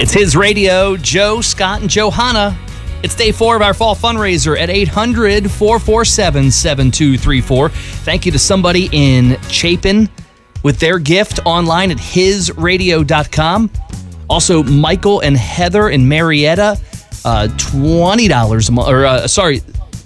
It's His Radio, Joe, Scott, and Johanna. It's day 4 of our fall fundraiser at 800-447-7234. Thank you to somebody in Chapin with their gift online at hisradio.com. Also, Michael and Heather in Marietta, $20 a month, or $10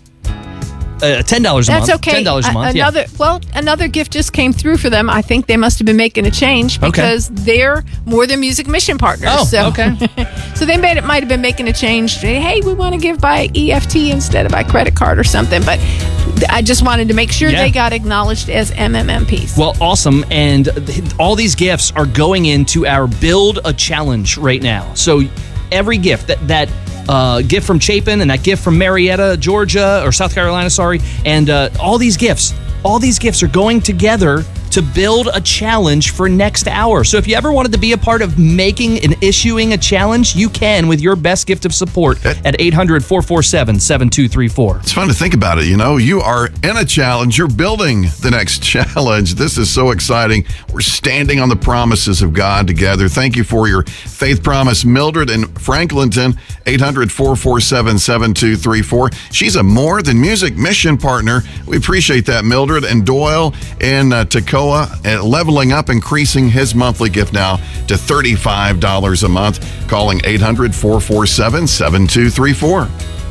a month. That's okay. $10 a month. Another gift just came through for them. I think they must have been making a change because they're More Than Music mission partners. Oh, okay. So they might have been making a change. Hey, we want to give by EFT instead of by credit card or something. But I just wanted to make sure they got acknowledged as MMMPs. Well, awesome. And all these gifts are going into our Build a Challenge right now. So every gift, that gift from Chapin and that gift from Marietta, Georgia, or South Carolina, and all these gifts are going together to build a challenge for next hour. So if you ever wanted to be a part of making and issuing a challenge, you can with your best gift of support at 800-447-7234. It's fun to think about it. You know, you are in a challenge. You're building the next challenge. This is so exciting. We're standing on the promises of God together. Thank you for your faith promise. Mildred in Franklinton, 800-447-7234. She's a More Than Music mission partner. We appreciate that, Mildred. And Doyle in Toccoa, leveling up, increasing his monthly gift now to $35 a month, calling 800-447-7234.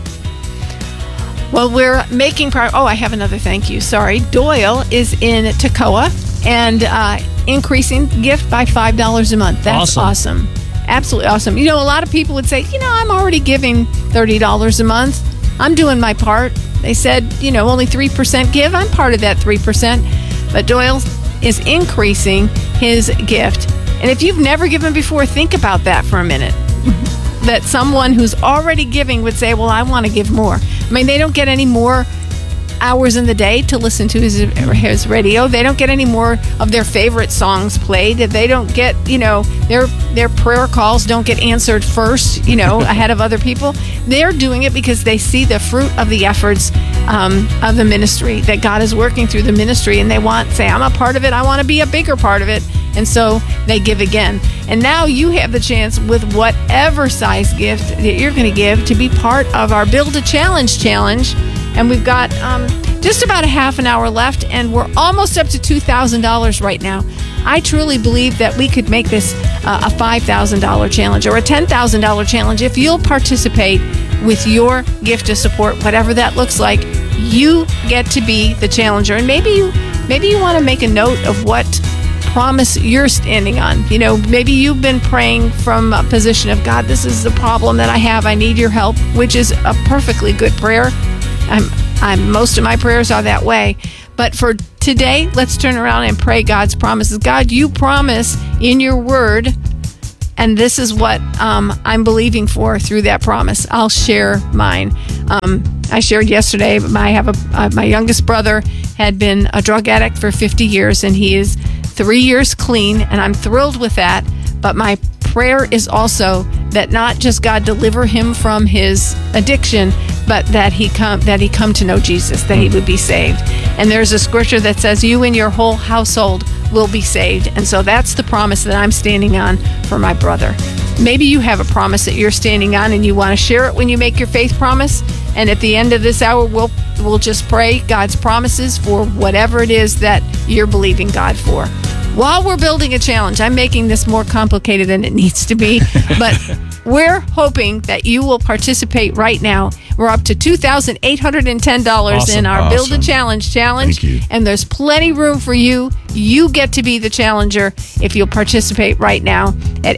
Well, we're making progress. Oh, I have another thank you. Sorry. Doyle is in Toccoa and increasing gift by $5 a month. That's awesome. Absolutely awesome. You know, a lot of people would say, I'm already giving $30 a month. I'm doing my part. They said, only 3% give. I'm part of that 3%. But Doyle is increasing his gift. And if you've never given before, think about that for a minute. That someone who's already giving would say, well, I want to give more. I mean, they don't get any more hours in the day to listen to his radio. They don't get any more of their favorite songs played. They don't get, their prayer calls don't get answered first, ahead of other people. They're doing it because they see the fruit of the efforts of the ministry, that God is working through the ministry, and they say, I'm a part of it. I want to be a bigger part of it. And so they give again. And now you have the chance, with whatever size gift that you're going to give, to be part of our Build a Challenge. And we've got just about a half an hour left, and we're almost up to $2,000 right now. I truly believe that we could make this a $5,000 challenge or a $10,000 challenge. If you'll participate with your gift of support, whatever that looks like, you get to be the challenger. And maybe you want to make a note of what promise you're standing on. Maybe you've been praying from a position of, God, this is the problem that I have. I need your help, which is a perfectly good prayer. Most of my prayers are that way. But for today, let's turn around and pray God's promises. God, you promise in your word, and this is what I'm believing for through that promise. I'll share mine. I shared yesterday, my youngest brother had been a drug addict for 50 years, and he is 3 years clean, and I'm thrilled with that. But my prayer is also that not just God deliver him from his addiction, but that he come to know Jesus, that he would be saved. And there's a scripture that says, you and your whole household will be saved. And so that's the promise that I'm standing on for my brother. Maybe you have a promise that you're standing on and you want to share it when you make your faith promise. And at the end of this hour, we'll just pray God's promises for whatever it is that you're believing God for. While we're building a challenge, I'm making this more complicated than it needs to be, but we're hoping that you will participate right now. We're up to $2,810 in our Build a Challenge challenge, and there's plenty room for you. You get to be the challenger if you'll participate right now at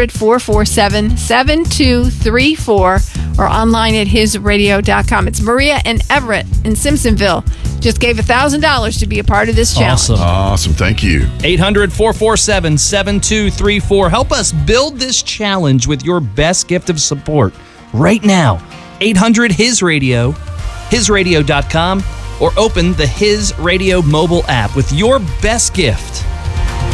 800-447-7234 or online at hisradio.com. It's Maria and Everett in Simpsonville. Just gave $1,000 to be a part of this challenge. Awesome. Thank you. 800-447-7234. Help us build this challenge with your best gift of support right now. 800-HIS-RADIO, hisradio.com, or open the His Radio mobile app with your best gift.